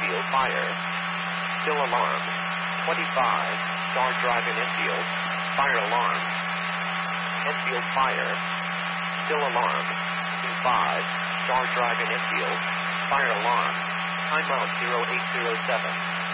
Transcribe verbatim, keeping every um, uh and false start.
infield, fire. Still alarm. twenty-five, Star Drive in infield, fire alarm. Infield, fire. Still alarm. two five, Star Drive in infield, fire alarm. Timeout zero eight zero seven.